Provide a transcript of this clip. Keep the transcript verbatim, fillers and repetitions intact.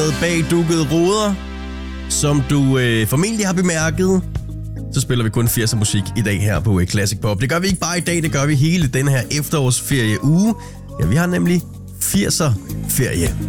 bag dukkede ruder, som du øh, formentlig har bemærket, så spiller vi kun firser musik i dag her på Classic Pop. Det gør vi ikke bare i dag, det gør vi hele den her efterårsferie uge. Ja, vi har nemlig firser ferie.